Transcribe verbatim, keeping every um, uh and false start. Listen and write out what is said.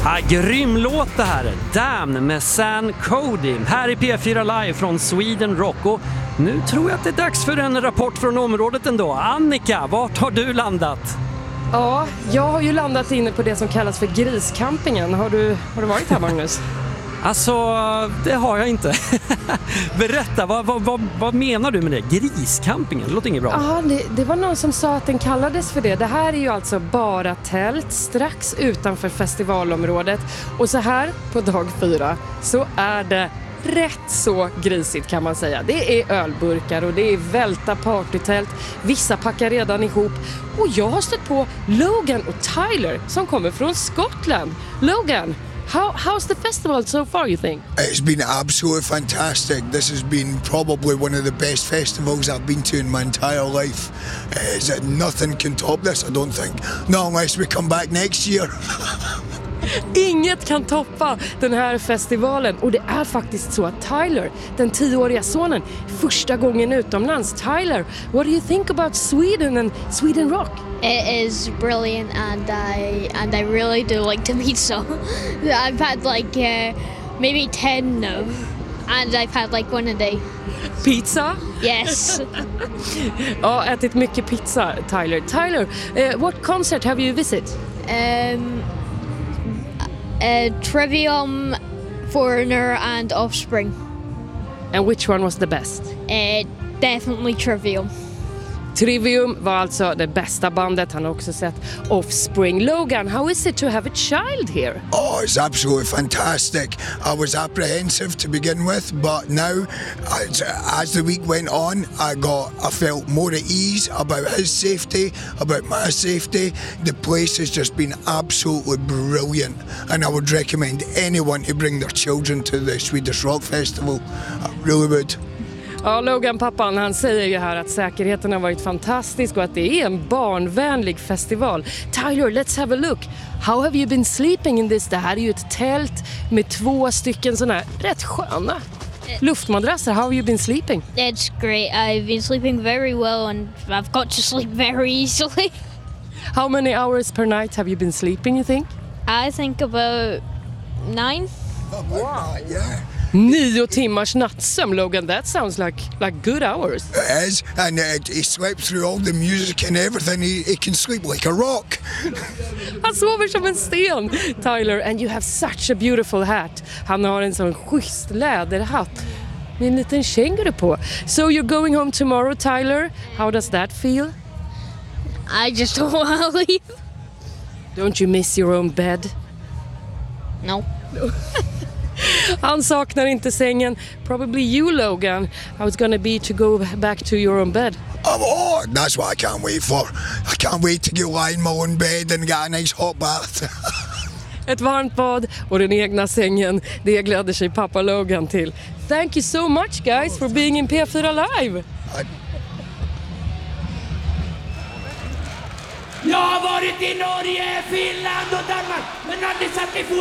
Ah, grym låt det här. Damn med San Cody. Här i P fyra Live från Sweden Rock. Och nu tror jag att det är dags för en rapport från området ändå. Annika, vart har du landat? Ja, jag har ju landat inne på det som kallas för griscampingen. Har du, har du varit här, Magnus? Alltså, det har jag inte. Berätta, vad, vad, vad, vad menar du med det? Griscampingen, det låter inget bra. Ja, det, det var någon som sa att den kallades för det. Det här är ju alltså bara tält strax utanför festivalområdet. Och så här på dag fyra så är det rätt så grisigt, kan man säga. Det är ölburkar och det är välta partytält. Vissa packar redan ihop. Och jag har stött på Logan och Tyler som kommer från Skottland. Logan, How, how's the festival so far, you think? It's been absolutely fantastic. This has been probably one of the best festivals I've been to in my entire life. Uh, is it, nothing can top this, I don't think. Not unless we come back next year. Inget kan toppa den här festivalen. Och det är faktiskt så att Tyler, den tioåriga sonen, första gången utomlands. Tyler, what do you think about Sweden and Sweden Rock? It is brilliant, and I and I really do like the pizza. I've had like uh, maybe ten now, and I've had like one a day. Pizza? Yes. Ja, ätit mycket pizza, Tyler. Tyler, uh, what concert have you visited? Um, uh, Trivium, Foreigner, and Offspring. And which one was the best? Uh, definitely Trivium. Trivium var alltså det bästa bandet. Han har också sett Offspring. Logan, how is it to have a child here? Oh, it's absolutely fantastic. I was apprehensive to begin with, but now, as, as the week went on, I got, I felt more at ease about his safety, about my safety. The place has just been absolutely brilliant, and I would recommend anyone to bring their children to the Swedish Rock Festival. I really would. Ja, Logan, pappan, han säger ju här att säkerheten har varit fantastisk och att det är en barnvänlig festival. Tyler, let's have a look. How have you been sleeping in this? Det här är ju ett tält med två stycken sådana här rätt sköna luftmadrasser. How have you been sleeping? It's great. I've been sleeping very well, and I've got to sleep very easily. How many hours per night have you been sleeping, you think? I think about nine. Wow. Yeah. Nio timmars nattsömn, Logan. That sounds like like good hours. It is, and uh, he slept through all the music and everything. He, he can sleep like a rock. Han sover som en sten, Tyler. And you have such a beautiful hat. Han har en sån schysst läderhatt med en liten känguru på. So you're going home tomorrow, Tyler. How does that feel? I just don't want to leave. Don't you miss your own bed? No. Han saknar inte sängen. Probably you, Logan. How it's gonna be to go back to your own bed? Oh, oh, that's what I can't wait for. I can't wait to go lie in my own bed and get a nice hot bath. Ett varmt bad och den egna sängen. Det gläder sig pappa Logan till. Thank you so much, guys, for being in P fyra Live. Jag har varit i Norge, Finland och Danmark, men aldrig satt i fot